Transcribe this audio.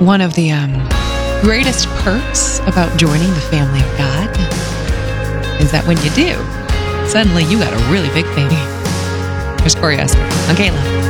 One of the greatest perks about joining the family of God is that when you do, suddenly you got a really big baby. Here's Corey Esther. I'm Kayla.